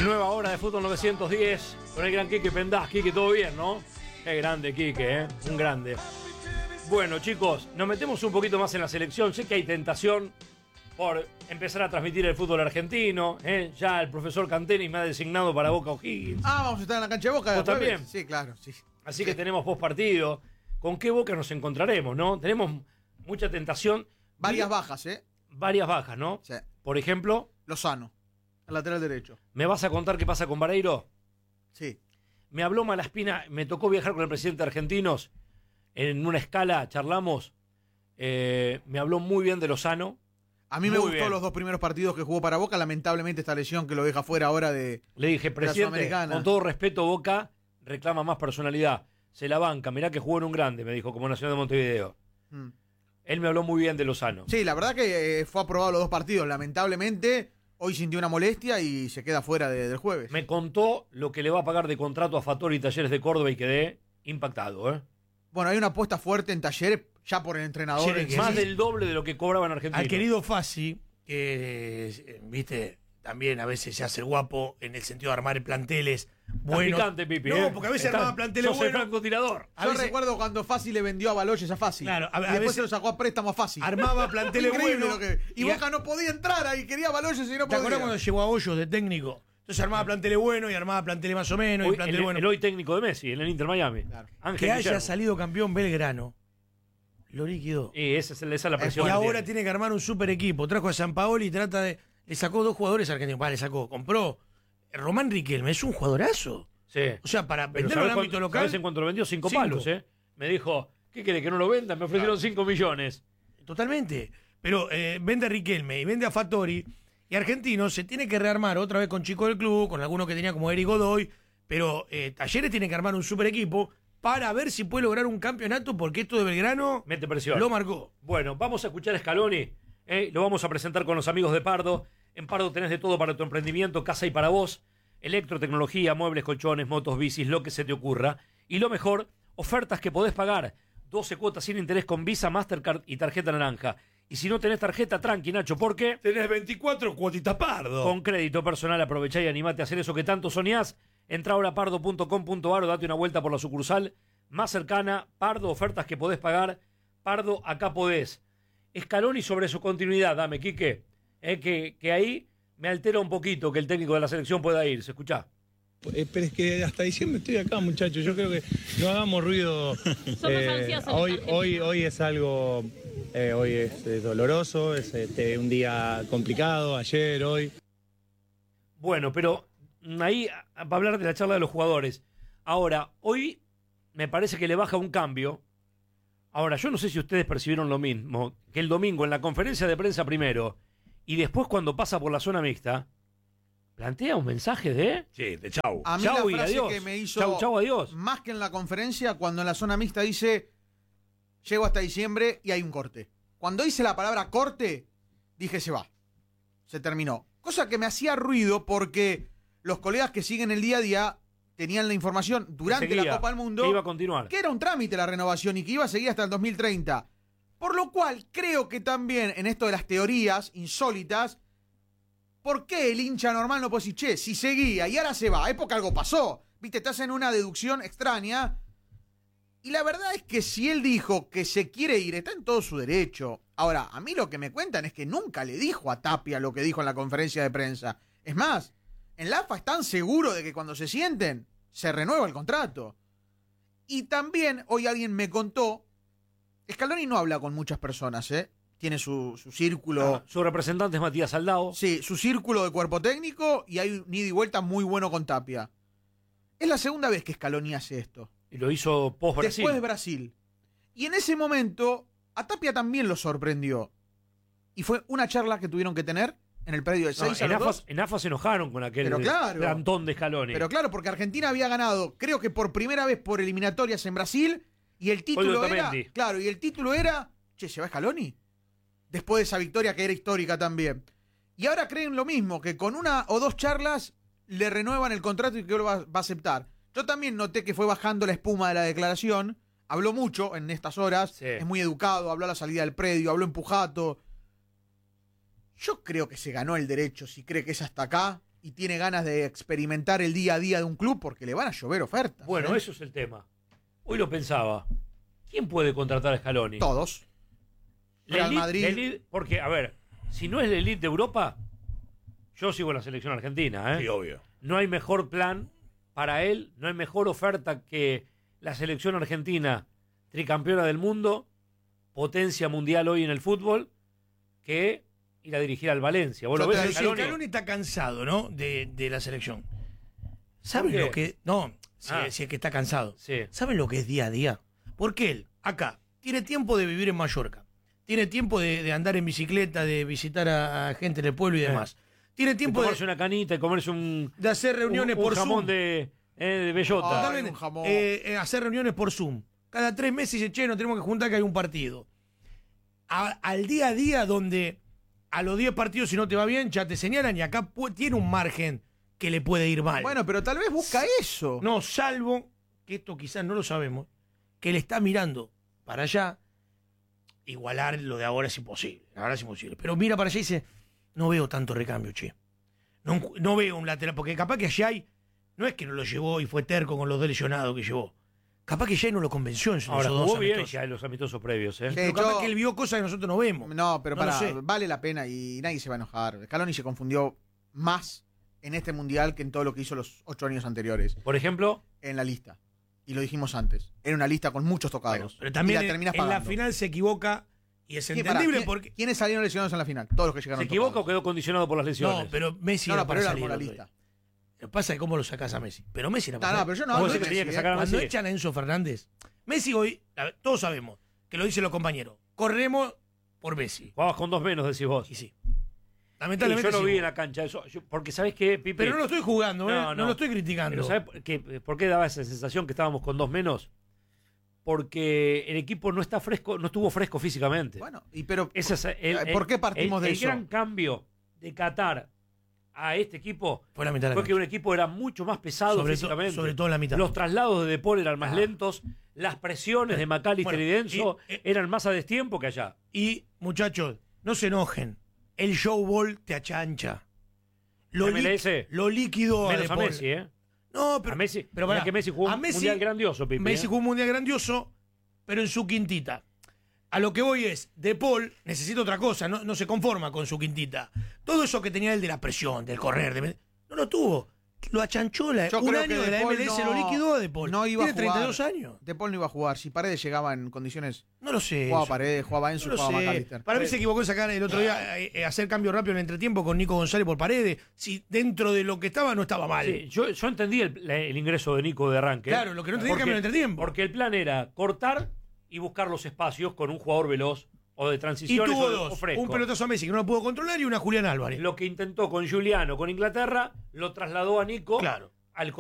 Nueva hora de Fútbol 910 con el gran Quique Pendaz. Quique, todo bien, ¿no? Qué grande, Quique, un grande. Bueno, chicos, nos metemos un poquito más en la selección. Sé que hay tentación por empezar a transmitir el fútbol argentino. Ya el profesor Canteni me ha designado para Boca O'Higgins. Vamos a estar en la cancha de Boca. ¿Vos también? Sí, claro, sí. Así que tenemos post partido. ¿Con qué Boca nos encontraremos, no? Tenemos mucha tentación. Varias bajas, Varias bajas, ¿no? Sí. Por ejemplo, Lozano, el lateral derecho. ¿me vas a contar qué pasa con Vareiro? Sí. Me habló Malaspina, me tocó viajar con el presidente de Argentinos. En una escala charlamos. Me habló muy bien de Lozano. A mí me Muy gustó bien. los dos primeros partidos que jugó para Boca. Lamentablemente esta lesión que lo deja fuera ahora de... Le dije, presidente, Sudamericana. con todo respeto, Boca reclama más personalidad. Se la banca, mirá que jugó en un grande, me dijo, como Nacional de Montevideo. Él me habló muy bien de Lozano. Sí, la verdad que fue aprobado los dos partidos. Lamentablemente, hoy sintió una molestia y se queda fuera del jueves. Me contó lo que le va a pagar de contrato a Fattori y Talleres de Córdoba y quedé impactado, Bueno, hay una apuesta fuerte en Talleres ya por el entrenador. Talleres en que sí. Más del doble de lo que cobraba en Argentina. Al querido Fassi, que, viste, también a veces se hace el guapo en el sentido de armar planteles buenos. Picante, Pipi, No, porque a veces armaba planteles sos el buenos. francotirador. A Yo veces- recuerdo cuando Fassi le vendió a Baloyes a Fassi. Claro, a y después veces- se lo sacó a préstamo a Fassi. Armaba planteles Increíble buenos. lo que... Y Boca no podía entrar ahí, quería a Baloyes y no ¿Te acordás podía. cuando llegó a Hoyos de técnico? Entonces armaba planteles buenos y armaba planteles más o menos. Hoy, y planteles el buenos. hoy técnico de Messi, en el Inter Miami. Claro. Ángel Que haya Guillermo. salido campeón Belgrano, lo liquidó. Y esa es la presión. Y que ahora tiene. tiene que armar un super equipo. Trajo a Sampaoli y trata de... Le sacó 2 jugadores argentinos. Le sacó, compró. Román Riquelme es un jugadorazo. Sí. O sea, para Pero venderlo ¿sabés al ámbito local. ¿Sabés en cuánto lo vendió? 5 Cinco. palos, Me dijo, ¿qué quiere que no lo venda? Me ofrecieron 5 millones. Totalmente. Pero vende a Riquelme y vende a Fattori. Y Argentino se tiene que rearmar otra vez con chicos del club, con algunos que tenía como Eric Godoy. Pero Talleres tiene que armar un super equipo para ver si puede lograr un campeonato, porque esto de Belgrano Mete presión. lo marcó. Bueno, vamos a escuchar a Scaloni. Lo vamos a presentar con los amigos de Pardo. En Pardo tenés de todo para tu emprendimiento, casa y para vos. Electrotecnología, muebles, colchones, motos, bicis, lo que se te ocurra. Y lo mejor, ofertas que podés pagar. 12 cuotas sin interés con Visa, Mastercard y tarjeta naranja. Y si no tenés tarjeta, tranqui, Nacho, porque Tenés 24 cuotitas Pardo. con crédito personal aprovechá y animate a hacer eso que tanto soñás. Entra ahora a pardo.com.ar o date una vuelta por la sucursal más cercana. Pardo, ofertas que podés pagar. Pardo, acá podés. Scaloni sobre su continuidad, dame, Quique. Que ahí me altera un poquito que el técnico de la selección pueda ir. ¿Se escuchá? Pero es que hasta diciembre estoy acá, muchachos. Yo creo que no hagamos ruido. ansiosos, Hoy es algo, hoy es doloroso, es un día complicado, ayer, hoy. Bueno, pero ahí va a hablar de la charla de los jugadores. Ahora, hoy me parece que le baja un cambio. Ahora, yo no sé si ustedes percibieron lo mismo, que el domingo en la conferencia de prensa primero y después cuando pasa por la zona mixta, plantea un mensaje de... Sí, de chau. A mí Chau y la frase adiós. que me hizo Chau, chau, adiós. más que en la conferencia, cuando en la zona mixta dice, llego hasta diciembre y hay un corte. Cuando dice la palabra corte, dije se va. Se terminó. Cosa que me hacía ruido porque los colegas que siguen el día a día tenían la información durante Seguía, la Copa del Mundo que iba a continuar. que era un trámite la renovación y que iba a seguir hasta el 2030. Por lo cual, creo que también en esto de las teorías insólitas, ¿por qué el hincha normal no puede decir, che, si seguía y ahora se va? Es porque algo pasó. Viste, te hacen una deducción extraña. Y la verdad es que si él dijo que se quiere ir, está en todo su derecho. Ahora, a mí lo que me cuentan es que nunca le dijo a Tapia lo que dijo en la conferencia de prensa. Es más, en la AFA están seguros de que cuando se sienten, se renueva el contrato. Y también, hoy alguien me contó, Scaloni no habla con muchas personas, tiene su círculo. Su representante es Matías Aldao. Sí, su círculo de cuerpo técnico y hay un ida y vuelta muy bueno con Tapia. Es la segunda vez que Scaloni hace esto. Y lo hizo post-Brasil. Después de Brasil. Y en ese momento, a Tapia también lo sorprendió. Y fue una charla que tuvieron que tener en el predio de 6 a en, los AFA, 2. en AFA se enojaron con aquel Pero claro. plantón de Scaloni. Pero claro, porque Argentina había ganado, creo que por primera vez por eliminatorias en Brasil, y el título era. Otamendi. Claro, y el título era. Che, ¿se va Scaloni? Después de esa victoria que era histórica también. Y ahora creen lo mismo, que con una o dos charlas le renuevan el contrato y que lo va a aceptar. Yo también noté que fue bajando la espuma de la declaración. Habló mucho en estas horas. Sí. Es muy educado, habló a la salida del predio, habló en Pujato. Yo creo que se ganó el derecho, si cree que es hasta acá, y tiene ganas de experimentar el día a día de un club porque le van a llover ofertas. Bueno, eso es el tema. Hoy lo pensaba. ¿Quién puede contratar a Scaloni? Todos. La Real elite- Madrid. la elite- porque, a ver, si no es la elite de Europa, yo sigo la selección argentina, ¿eh? Sí, obvio. No hay mejor plan para él, no hay mejor oferta que la selección argentina, tricampeona del mundo, potencia mundial hoy en el fútbol, que ir a dirigir al Valencia. ¿Vos lo Yo ves te a decía, Scaloni Scaloni? está cansado, ¿no? De la selección. ¿Saben ¿Por qué? lo que...? No, si, Ah. si es que está cansado. Sí. ¿Saben lo que es día a día? Porque él, acá, tiene tiempo de vivir en Mallorca. Tiene tiempo de andar en bicicleta, de visitar a gente del pueblo y demás. Tiene De tiempo tomarse una canita y comerse un, de hacer reuniones un por jamón Zoom. de bellota. Ah, Totalmente. un jamón. Hacer reuniones por Zoom. Cada 3 meses dice, che, nos tenemos que juntar que hay un partido. Al día a día donde a los 10 partidos si no te va bien ya te señalan y acá tiene un margen que le puede ir mal. Bueno, pero tal vez busca eso. No, salvo que esto quizás no lo sabemos, que le está mirando para allá. Igualar lo de ahora es imposible. Ahora es imposible. Pero mira para allá y dice, no veo tanto recambio, che. No veo un lateral, porque capaz que allá hay, no es que no lo llevó y fue terco con los dos lesionados que llevó. Capaz que ya no lo convenció en esos Ahora, dos jugó bien amistosos. ya en los amistosos previos, ¿eh? Sí. Pero capaz yo- que él vio cosas que nosotros no vemos. No, pero No lo para sé. vale la pena y nadie se va a enojar. Scaloni se confundió más en este mundial que en todo lo que hizo los 8 años anteriores Por ejemplo, en la lista. Y lo dijimos antes. Era una lista con muchos tocados. Bueno, Pero también y la terminas en la pagando. final se equivoca y es ¿Quién- entendible pará, porque... ¿Quiénes salieron lesionados en la final? Todos los que llegaron ¿se equivoca o tocados. quedó condicionado por las lesiones? No, pero Messi No, era no, para pero él salir armó la el otro lista. día. Lo que pasa es cómo lo sacás a Messi. Pero Messi era No, para no, salir. pero yo no ¿Vos hablo de decís que tenía Messi, que sacar a Cuando Messi? echan a Enzo Fernández, Messi hoy, todos sabemos que lo dicen los compañeros, corremos por Messi. Jugabas con 2 menos, decís vos. Y sí. Y Lamentablemente yo lo sí. vi en la cancha. Porque, ¿sabés qué, Pipe? Pero no lo estoy jugando, ¿eh? No, No, lo estoy criticando. Pero ¿sabés por qué daba esa sensación que estábamos con 2 menos? Porque el equipo no está fresco, no estuvo fresco físicamente. Bueno, pero Ese es ¿por qué partimos de el eso? gran cambio de Qatar a este equipo Fue la mitad de la fue que cancha. un equipo era mucho más pesado físicamente. sobre todo en la mitad. Los traslados de De Paul eran más lentos, las presiones de McAllister Bueno, y de Enzo y- eran más a destiempo que allá. Y, muchachos, no se enojen. El showball te achancha. MLS. Lo líquido a Menos De a Paul. Messi, ¿eh? No, pero A Messi, pero mirá pará, que Messi jugó a un Messi- mundial grandioso, Pipe. Messi ¿eh? jugó un mundial grandioso, pero en su quintita. A lo que voy es, De Paul necesita otra cosa, no se conforma con su quintita. Todo eso que tenía él de la presión, del correr, no lo tuvo. Lo achanchó Yo un creo año que de la De Paul MLS, no- lo liquidó a De Paul. no iba a Tiene jugar. 32 años. De Paul no iba a jugar. Si Paredes llegaba en condiciones, No lo sé. jugaba eso. Paredes, jugaba Enzo, No lo jugaba sé. McAllister. Para mí se equivocó en sacar el otro día, hacer cambio rápido en el entretiempo con Nico González por Paredes. Si dentro de lo que estaba no estaba mal. Sí, yo entendí el ingreso de Nico de arranque. Claro, lo que no entendí es cambio en el entretiempo. Porque el plan era cortar y buscar los espacios con un jugador veloz o de Y transiciones tuvo o dos. fresco. Un pelotazo a Messi que no lo pudo controlar y una a Julián Álvarez. Lo que intentó con Giuliano, con Inglaterra, lo trasladó a Nico Claro.